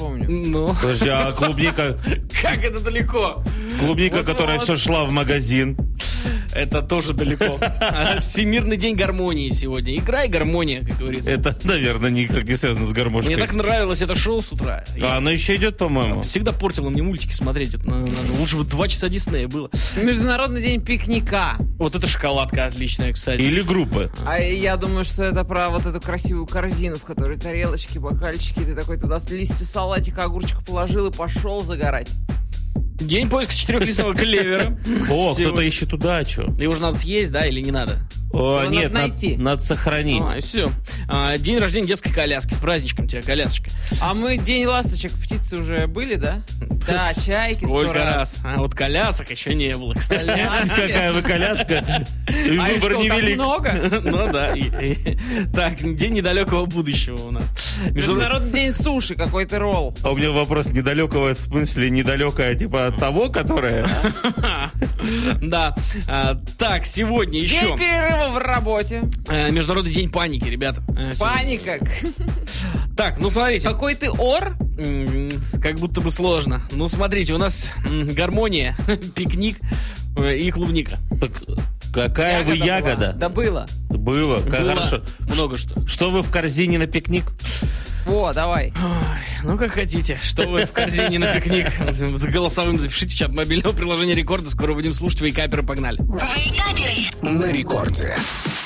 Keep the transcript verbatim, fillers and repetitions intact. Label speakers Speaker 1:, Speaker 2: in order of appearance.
Speaker 1: помню.
Speaker 2: Ну,
Speaker 3: Подожди, а клубника,
Speaker 2: как это далеко?
Speaker 3: клубника,
Speaker 2: Вот
Speaker 3: которая
Speaker 2: вот.
Speaker 3: все шла в магазин.
Speaker 2: Это тоже далеко. А, Всемирный день гармонии сегодня. Игра и гармония, как говорится.
Speaker 3: Это, наверное, никак не связано с гармошкой.
Speaker 2: Мне так нравилось это шоу с утра.
Speaker 3: А
Speaker 2: Я
Speaker 3: оно еще идет, по-моему.
Speaker 2: всегда портило мне мультики смотреть. Это надо- надо. Лучше бы два часа Диснея было.
Speaker 1: Международный день пикника.
Speaker 2: Вот это шоколадка отличная, кстати.
Speaker 3: Или группы.
Speaker 1: А я думаю, что это про вот эту красивую корзину, в которой тарелочки, бокальчики. Ты такой туда листья салатика, огурчика положил и пошел загорать.
Speaker 2: День поиска четырехлистного клевера.
Speaker 3: О,
Speaker 2: Сегодня.
Speaker 3: кто-то ищет удачу.
Speaker 2: Его же надо съесть, да, или не надо?
Speaker 3: О,
Speaker 1: Его
Speaker 3: нет,
Speaker 1: надо
Speaker 3: надо,
Speaker 1: найти.
Speaker 3: надо сохранить.
Speaker 2: А, все. А, день рождения детской коляски. С праздничком тебя, колясочка.
Speaker 1: А мы день ласточек, птицы уже были, да? Да, чайки сто
Speaker 2: Сколько
Speaker 1: раз.
Speaker 2: раз. А вот колясок еще не было, кстати.
Speaker 3: Какая вы коляска. И
Speaker 1: А их
Speaker 3: выбор
Speaker 1: что, так
Speaker 3: невелик.
Speaker 1: много?
Speaker 2: Ну да. и- и- Так, день недалекого будущего у нас. Международный-
Speaker 1: Международный день суши, какой-то ролл.
Speaker 3: А у меня вопрос недалекого, в смысле недалекое, типа от того, которое...
Speaker 2: Да. А, Так, сегодня еще
Speaker 1: День перерыва в работе.
Speaker 2: э, Международный день паники, ребята. Э, сегодня.
Speaker 1: Паника.
Speaker 2: Так, ну смотрите.
Speaker 1: Какой ты ор?
Speaker 2: М, Как будто бы сложно. Ну, смотрите, у нас м, гармония, пикник э, и клубника.
Speaker 3: Так какая вы
Speaker 1: была.
Speaker 3: ягода?
Speaker 1: Да было.
Speaker 3: Было, как
Speaker 2: Было
Speaker 3: хорошо.
Speaker 2: много что.
Speaker 3: Что вы в корзине на пикник?
Speaker 1: Во, давай.
Speaker 2: Ой, ну, как хотите. Что вы в корзине на пикник? С голосовым запишите в чат мобильного приложения Рекорда. Скоро будем слушать. Вейкаперы, погнали.
Speaker 4: Вейкаперы.
Speaker 5: На рекорде.